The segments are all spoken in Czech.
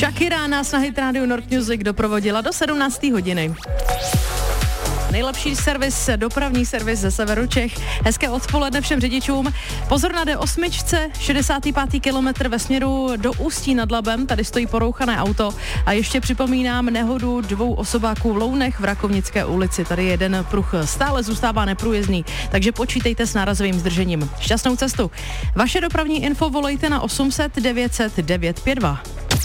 Shakira nás na Hit Radio Nord Music doprovodila do 17. hodiny. Nejlepší servis, dopravní servis ze severu Čech. Hezké odpoledne všem řidičům. Pozor na D8, 65. kilometr ve směru do Ústí nad Labem. Tady stojí porouchané auto. A ještě připomínám nehodu 2 osobáků v Lounech v Rakovnické ulici. Tady jeden pruh stále zůstává neprůjezdný, takže počítejte s nárazovým zdržením. Šťastnou cestu. Vaše dopravní info volejte na 800 900 952.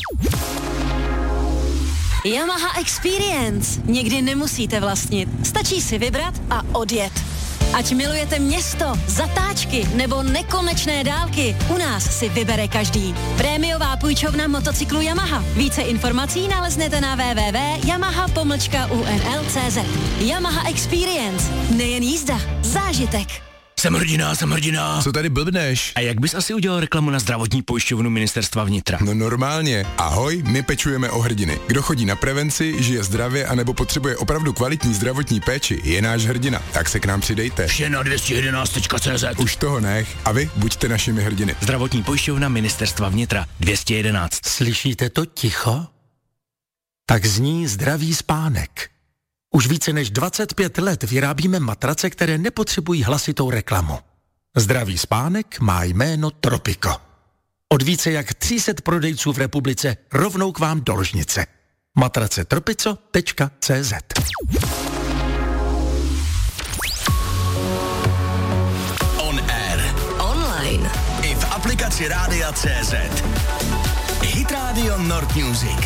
Yamaha Experience. Nikdy nemusíte vlastnit. Stačí si vybrat a odjet. Ať milujete město, zatáčky nebo nekonečné dálky, u nás si vybere každý. Prémiová půjčovna motocyklu Yamaha. Více informací naleznete na www.yamaha.unl.cz. Yamaha Experience. Nejen jízda, zážitek. Jsem hrdina. Co tady blbneš? A jak bys asi udělal reklamu na zdravotní pojišťovnu Ministerstva vnitra? No normálně. Ahoj, my pečujeme o hrdiny. Kdo chodí na prevenci, žije zdravě anebo potřebuje opravdu kvalitní zdravotní péči, je náš hrdina. Tak se k nám přidejte. Vše na 211.cz. Už toho nech. A vy buďte našimi hrdiny. Zdravotní pojišťovna Ministerstva vnitra 211. Slyšíte to ticho? Tak zní zdravý spánek. Už více než 25 let vyrábíme matrace, které nepotřebují hlasitou reklamu. Zdravý spánek má jméno Tropico. Od více jak 300 prodejců v republice rovnou k vám do ložnice. matracetropico.cz. On air. Online. I v aplikaci Rádia.cz. Hit Radio Nord Music.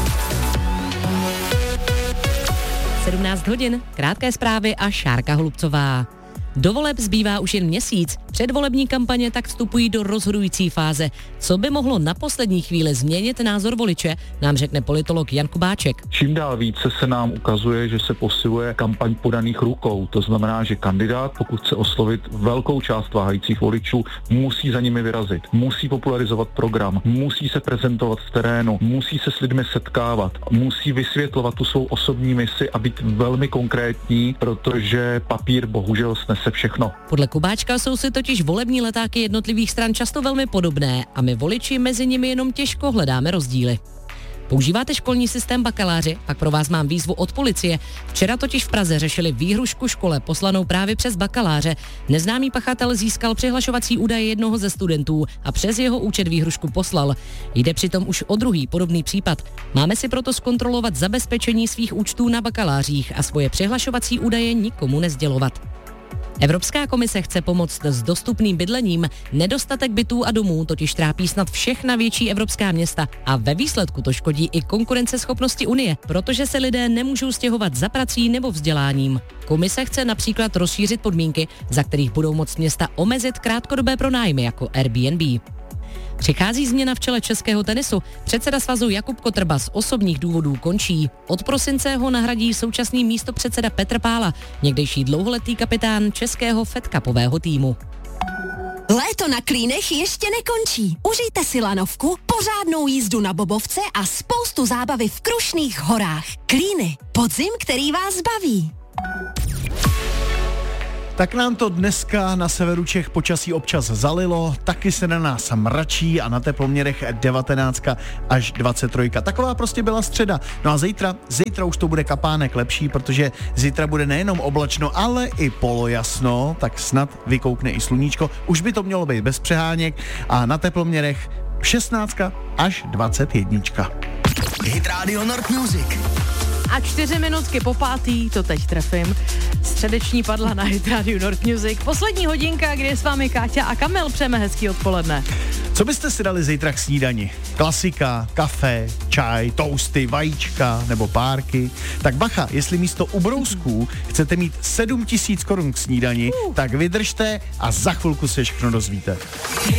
17 hodin, krátké zprávy a Šárka Holubcová. Do voleb zbývá už jen měsíc. Předvolební kampaně tak vstupují do rozhodující fáze. Co by mohlo na poslední chvíli změnit názor voliče, nám řekne politolog Jan Kubáček. Čím dál více se nám ukazuje, že se posiluje kampaň podaných rukou. To znamená, že kandidát, pokud chce oslovit velkou část váhajících voličů, musí za nimi vyrazit. Musí popularizovat program, musí se prezentovat v terénu, musí se s lidmi setkávat, musí vysvětlovat tu svou osobní misi a být velmi konkrétní, protože papír bohužel snese všechno. Podle Kubáčka jsou si totiž volební letáky jednotlivých stran často velmi podobné a my voliči mezi nimi jenom těžko hledáme rozdíly. Používáte školní systém bakaláři? Pak pro vás mám výzvu od policie. Včera totiž v Praze řešili výhrušku škole poslanou právě přes bakaláře. Neznámý pachatel získal přihlašovací údaje jednoho ze studentů a přes jeho účet výhrušku poslal. Jde přitom už o druhý podobný případ. Máme si proto zkontrolovat zabezpečení svých účtů na bakalářích a svoje přihlašovací údaje nikomu nesdělovat. Evropská komise chce pomoct s dostupným bydlením. Nedostatek bytů a domů totiž trápí snad všechna větší evropská města a ve výsledku to škodí i konkurenceschopnosti Unie, protože se lidé nemůžou stěhovat za prací nebo vzděláním. Komise chce například rozšířit podmínky, za kterých budou moct města omezit krátkodobé pronájmy jako Airbnb. Přichází změna v čele českého tenisu. Předseda svazu Jakub Kotrba z osobních důvodů končí. Od prosince ho nahradí současný místopředseda Petr Pála, někdejší dlouholetý kapitán českého fedcupového týmu. Léto na Klínech ještě nekončí. Užijte si lanovku, pořádnou jízdu na bobovce a spoustu zábavy v Krušných horách. Klíny. Podzim, který vás baví. Tak nám to dneska na severu Čech počasí občas zalilo, taky se na nás mračí a na teploměrech 19 až 23. Taková prostě byla středa. No a zítra už to bude kapánek lepší, protože zítra bude nejenom oblačno, ale i polojasno, tak snad vykoukne i sluníčko. Už by to mělo být bez přeháněk a na teploměrech 16 až 21. Hit Radio Nord Music. A 4 minutky po 5. to teď trefím. Středeční padla na Hit Radio Nord Music. Poslední hodinka, kdy je s vámi Káťa a Kamil. Přejeme hezký odpoledne. Co byste si dali zítra k snídani? Klasika, kafe, čaj, toasty, vajíčka nebo párky? Tak bacha, jestli místo ubrousků chcete mít 7 000 korun k snídani, tak vydržte a za chvilku se všechno dozvíte.